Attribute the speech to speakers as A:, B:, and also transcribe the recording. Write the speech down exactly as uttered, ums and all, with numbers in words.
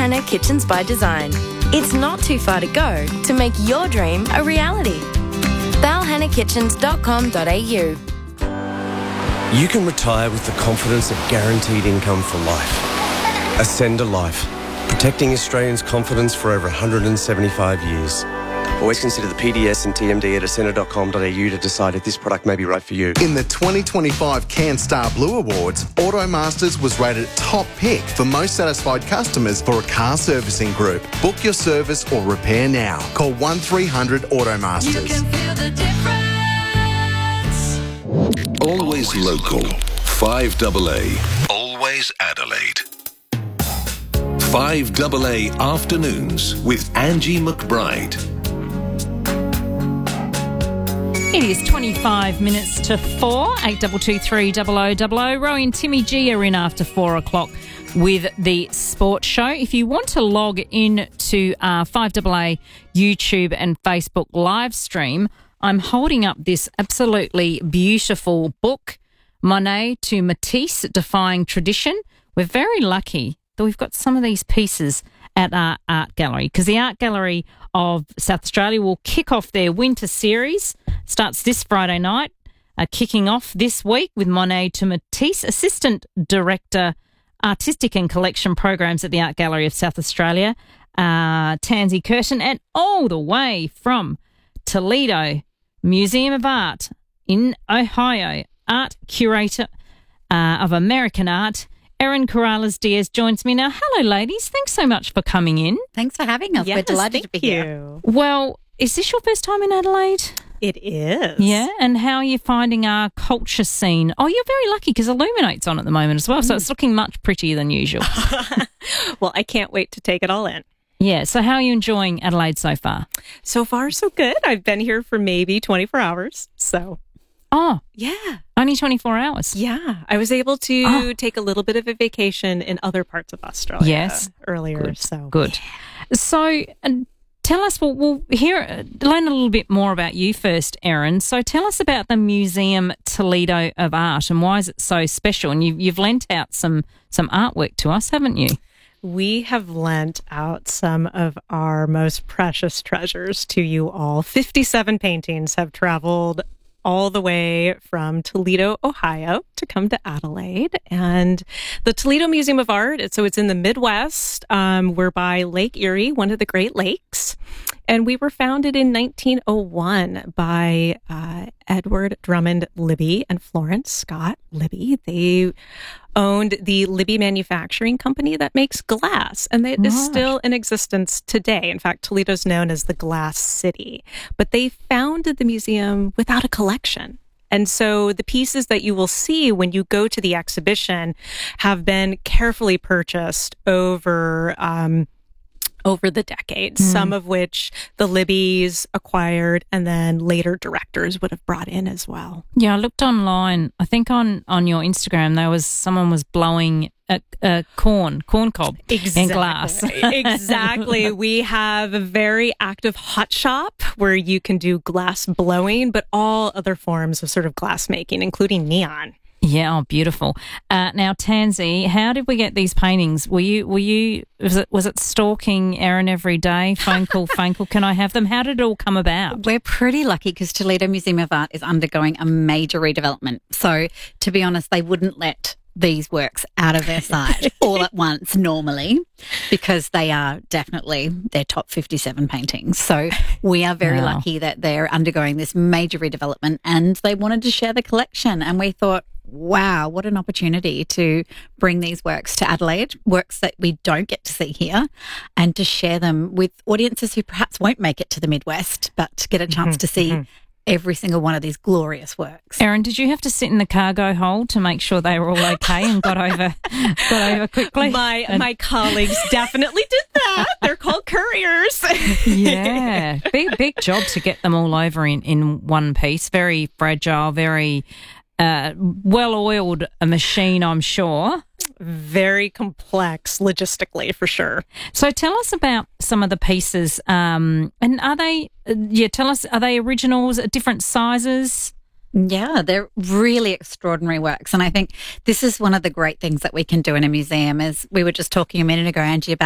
A: Hannah Kitchens by Design. It's not too far to go to make your dream a reality. bal hannah kitchens dot com dot a u.
B: You can retire with the confidence of guaranteed income for life. Ascend a Life, protecting Australians' confidence for over one hundred seventy-five years. Always consider the P D S and T M D at ascender dot com dot a u to decide if this product may be right for you.
C: In the twenty twenty-five CanStar Blue Awards, Automasters was rated top pick for most satisfied customers for a car servicing group. Book your service or repair now. Call one three hundred Automasters.
D: You can feel the difference.
E: Always local. five A A. Always Adelaide. five A A Afternoons with Angie McBride.
F: It is twenty-five minutes to four, eight two two three double oh double oh. Rowie and Timmy G are in after four o'clock with the sports show. If you want to log in to our five A A YouTube and Facebook live stream, I'm holding up this absolutely beautiful book, Monet to Matisse, Defying Tradition. We're very lucky that we've got some of these pieces at our art gallery, because the Art Gallery of South Australia will kick off their winter series. Starts this Friday night, uh, kicking off this week with Monet to Matisse, Assistant Director, Artistic and Collection Programs at the Art Gallery of South Australia, uh, Tansy Curtin, and all the way from Toledo Museum of Art in Ohio, Art Curator uh, of American Art, Erin Corrales-Diaz joins me now. Hello, ladies. Thanks so much for coming in.
G: Thanks for having us.
H: Yes,
G: We're delighted to be
H: you.
G: here.
F: Well, is this your first time in Adelaide?
H: It is.
F: Yeah, and how are you finding our culture scene? Oh, you're very lucky because Illuminate's on at the moment as well, so it's looking much prettier than usual.
H: Well, I can't wait to take it all in.
F: Yeah, so how are you enjoying Adelaide so far?
H: So far, so good. I've been here for maybe twenty-four hours, so...
F: Oh,
H: yeah.
F: Only twenty-four hours?
H: Yeah. I was able to
F: Oh.
H: take a little bit of a vacation in other parts of Australia
F: Yes.
H: earlier.
F: Good.
H: So
F: Good. So uh, tell us, we'll, we'll hear, uh, learn a little bit more about you first, Erin. So tell us about the Museum Toledo of Art and why is it so special? And you, you've lent out some, some artwork to us, haven't you?
H: we have lent out some of our most precious treasures to you all. fifty-seven paintings have traveled all the way from Toledo, Ohio, to come to Adelaide. And the Toledo Museum of Art, so it's in the Midwest. Um, we're by Lake Erie, one of the Great Lakes. And we were founded in nineteen oh one by uh, Edward Drummond Libby and Florence Scott Libby. They owned the Libby Manufacturing Company that makes glass, and it is
F: Right.
H: still in existence today. In fact, Toledo's known as the Glass City. But they founded the museum without a collection. And so the pieces that you will see when you go to the exhibition have been carefully purchased over um, over the decades,
F: Mm.
H: some of which the Libbys acquired and then later directors would have brought in as well.
F: Yeah, I looked online. I think on, on your Instagram, there was someone was blowing a, a corn, corn cob in glass.
H: Exactly. We have a very active hot shop where you can do glass blowing, but all other forms of sort of glass making, including neon.
F: Yeah, oh, beautiful. Uh, now, Tansy, how did we get these paintings? Were you, were you, was it, was it stalking Erin every day? Phone call, phone call. Can I have them? How did it all come about?
G: We're pretty lucky because Toledo Museum of Art is undergoing a major redevelopment. So, to be honest, they wouldn't let these works out of their sight all at once normally because they are definitely their top fifty-seven paintings. So we are very
F: Wow.
G: lucky that they're undergoing this major redevelopment and they wanted to share the collection. And we thought, wow, what an opportunity to bring these works to Adelaide, works that we don't get to see here, and to share them with audiences who perhaps won't make it to the Midwest, but get a chance to see every single one of these glorious works.
F: Erin, did you have to sit in the cargo hold to make sure they were all okay and got over got over quickly?
H: My
F: And-
H: my colleagues definitely did that. They're called couriers.
F: Yeah, big big job to get them all over in, in one piece. Very fragile, very uh, well-oiled a machine, I'm sure.
H: Very complex logistically, for sure.
F: So tell us about some of the pieces. Um, and are they, uh, yeah, tell us, are they originals at different sizes?
G: Yeah, they're really extraordinary works. And I think this is one of the great things that we can do in a museum is we were just talking a minute ago, Angie, about